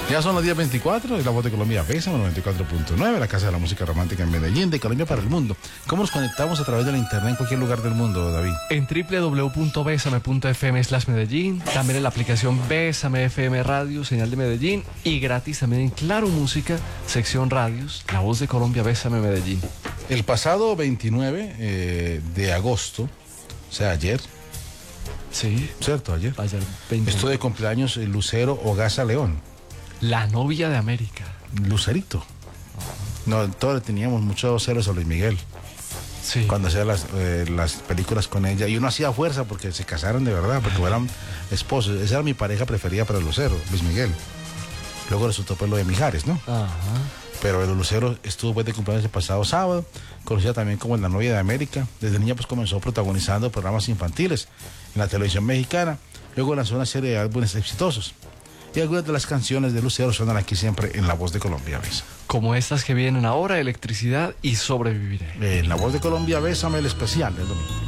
Ya son las 10:24 de La Voz de Colombia, Bésame 94.9, la Casa de la Música Romántica en Medellín, de Colombia para el mundo. ¿Cómo nos conectamos a través de la internet en cualquier lugar del mundo, David? En www.besame.fm/Medellín, también en la aplicación Bésame FM Radio, señal de Medellín, y gratis también en Claro Música, sección radios, La Voz de Colombia, Bésame Medellín. El pasado 29 de agosto, o sea, ayer, Sí, ¿cierto? Ayer. 20. Estuvo de cumpleaños el Lucero Hogaza León. La novia de América. Lucerito. No, todos le teníamos muchos celos a Luis Miguel. Sí. Cuando hacía las películas con ella. Y uno hacía fuerza porque se casaron de verdad, porque eran esposos. Esa era mi pareja preferida para el Lucero, Luis Miguel. Luego resultó pues lo de Mijares, ¿no? Ajá. Pero el Lucero estuvo pues de cumpleaños el pasado sábado, conocida también como La Novia de América. Desde niña pues comenzó protagonizando programas infantiles en la televisión mexicana. Luego lanzó una serie de álbumes exitosos. Y algunas de las canciones de Lucero suenan aquí siempre en La Voz de Colombia, Bésame. Como estas que vienen ahora, Electricidad y Sobreviviré. En La Voz de Colombia, Bésame, el especial del domingo.